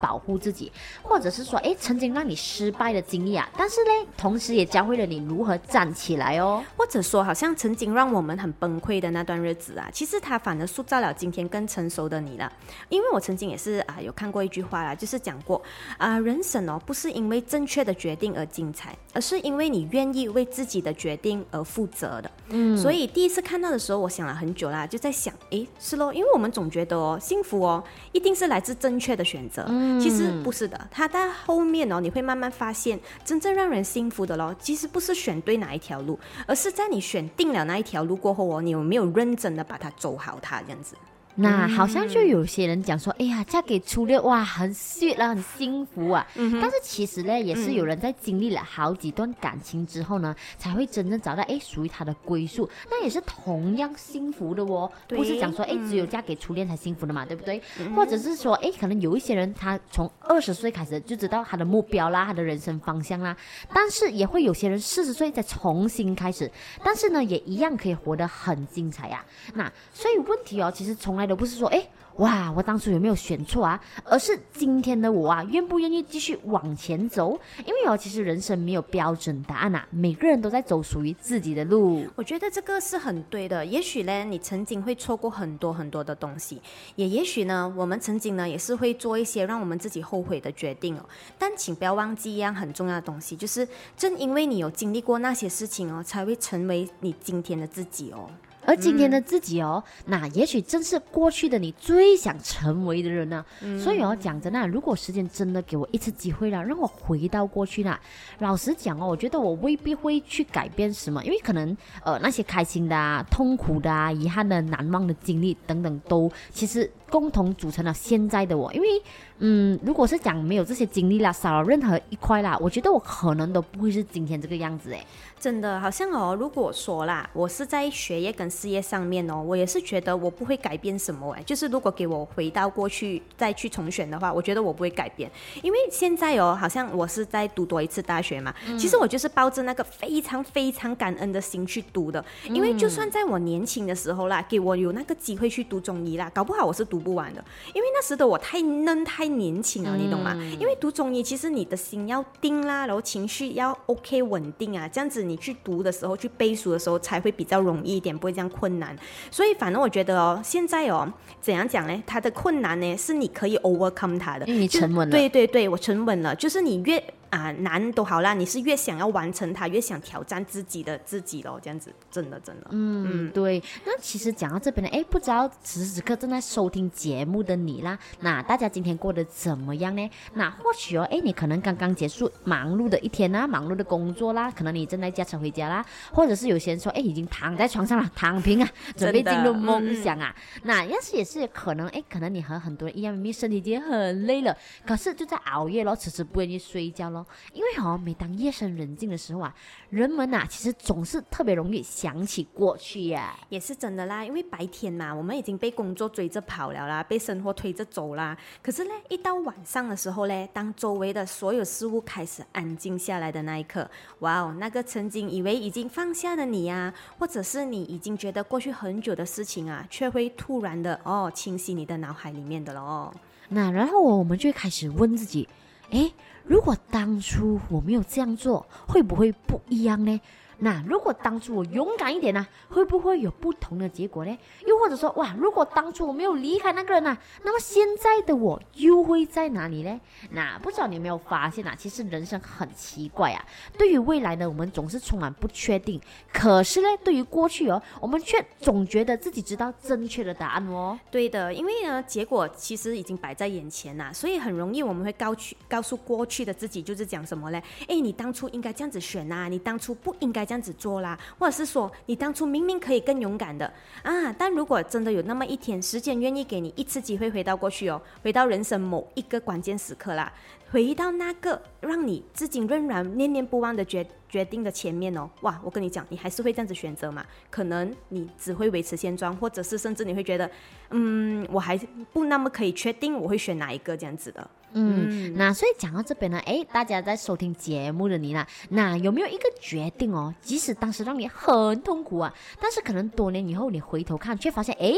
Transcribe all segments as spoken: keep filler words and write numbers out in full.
保护自己，或者是说，哎，曾经让你失败的经历啊，但是呢，同时也教会了你如何站起来哦。 或者说，好像曾经让我们很崩溃的那段日子啊，其实它反而塑造了今天更成熟的你了。因为我曾经也是啊，有看过一句话啦，就是讲过啊，人生哦，不是因为正确的决定而精彩，而是因为你愿意为自己的决定而负责的。嗯，所以第一次看到的时候，我想了很久啦，就在想，诶，是咯，因为我们总觉得哦，幸福哦，一定是来自正确的选择。嗯。其实不是的，它在后面哦，你会慢慢发现，真正让人幸福的咯，其实不是选对哪一条路，而是在你选定了那一条路过后哦，你有没有认真的把它走好它这样子。 那好像就有些人讲说，哎呀，嫁给初恋哇，很 sweet 啦，很幸福啊。嗯、但是其实呢，也是有人在经历了好几段感情之后呢，嗯、才会真正找到哎属于他的归宿，那也是同样幸福的哦。不是讲说哎只有嫁给初恋才幸福的嘛，对不对？嗯、或者是说哎，可能有一些人他从二十岁开始就知道他的目标啦，他的人生方向啦，但是也会有些人四十岁再重新开始，但是呢也一样可以活得很精彩呀、啊。那所以问题哦，其实从来都不是说哎哇我当初有没有选错啊，而是今天的我啊愿不愿意继续往前走。因为哦其实人生没有标准答案啊，每个人都在走属于自己的路。 我觉得这个是很对的。也许呢你曾经会错过很多很多的东西，也也许呢我们曾经呢也是会做一些让我们自己后悔的决定哦。但请不要忘记一样很重要的东西，就是正因为你有经历过那些事情哦，才会成为你今天的自己哦。 而今天的自己哦、嗯、那也许正是过去的你最想成为的人呢、啊嗯、所以哦讲真的，如果时间真的给我一次机会了，让我回到过去啦，老实讲哦，我觉得我未必会去改变什么，因为可能呃那些开心的啊、痛苦的啊、遗憾的、难忘的经历等等，都其实共同组成了现在的我。因为嗯，如果是讲没有这些经历啦，少了任何一块啦，我觉得我可能都不会是今天这个样子诶。 真的好像哦，如果说啦，我是在学业跟事业上面哦，我也是觉得我不会改变什么诶。就是如果给我回到过去再去重选的话，我觉得我不会改变。因为现在哦，好像我是在读多一次大学嘛、嗯、其实我就是抱着那个非常非常感恩的心去读的。因为就算在我年轻的时候啦，给我有那个机会去读中医啦，搞不好我是读不完的。因为那时的我太嫩太年轻了、嗯、你懂吗？因为读中医其实你的心要定啦，然后情绪要 OK 稳定啊，这样子你去读的时候去背书的时候才会比较容易一点，不会这样困难。所以反正我觉得哦，现在哦怎样讲呢，它的困难呢是你可以 overcome 它的， 因为你沉稳了。 对对对，我沉稳了，就是你越啊难都好啦，你是越想要完成它，越想挑战自己的自己咯，这样子真的真的。 嗯, 嗯对。那其实讲到这边呢，哎，不知道此时此刻正在收听节目的你啦，那大家今天过得怎么样呢？那或许哦，哎，你可能刚刚结束忙碌的一天啊，忙碌的工作啦，可能你正在驾车回家啦，或者是有些人说，哎，已经躺在床上了，躺平啊，准备进入梦想啊。嗯、那要是也是可能，哎，可能你和很多人一样，明明身体已经很累了，可是就在熬夜咯，迟迟不愿意睡觉咯。因为哦，每当夜深人静的时候啊，人们啊其实总是特别容易想起过去呀、啊。 也是真的啦，因为白天嘛，我们已经被工作追着跑了啦，被生活推着走啦。可是呢，一到晚上的时候呢，当周围的所有事物开始安静下来的那一刻，哇哦，那个曾经以为已经放下的你啊，或者是你已经觉得过去很久的事情啊，却会突然的哦清晰你的脑海里面的咯。 那然后我们就会开始问自己，诶，如果当初我没有这样做，会不会不一样呢？那如果当初我勇敢一点呢、啊，会不会有不同的结果呢？又或者说，哇，如果当初我没有离开那个人啊，那么现在的我又会在哪里呢？那不知道你有没有发现啊，其实人生很奇怪啊。对于未来呢，我们总是充满不确定，可是呢，对于过去哦，我们却总觉得自己知道正确的答案哦。 对的，因为呢，结果其实已经摆在眼前啦，所以很容易我们会告去告诉过去的自己，就是讲什么呢？哎，你当初应该这样子选啊，你当初不应该这样子做啦，或者是说你当初明明可以更勇敢的啊。但如果真的有那么一天，时间愿意给你一次机会回到过去哦，回到人生某一个关键时刻啦，回到那个让你至今仍然念念不忘的决决定的前面哦，哇，我跟你讲，你还是会这样子选择嘛？可能你只会维持现状，或者是甚至你会觉得，嗯，我还不那么可以确定我会选哪一个这样子的。 嗯，那所以讲到这边呢，诶，大家在收听节目的你呢，那有没有一个决定哦，即使当时让你很痛苦啊，但是可能多年以后你回头看，却发现，诶，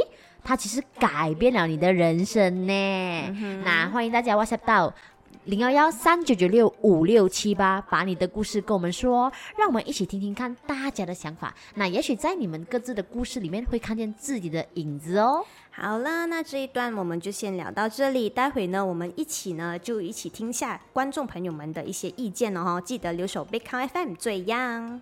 它其实改变了你的人生呢。 嗯、 那欢迎大家 WhatsApp 到零幺幺三九九六五六七八，把你的故事跟我们说，让我们一起听听看大家的想法。那也许在你们各自的故事里面会看见自己的影子哦。 好了，那这一段我们就先聊到这里，待会呢我们一起呢就一起听下观众朋友们的一些意见哦，记得留守贝康 F M 最样。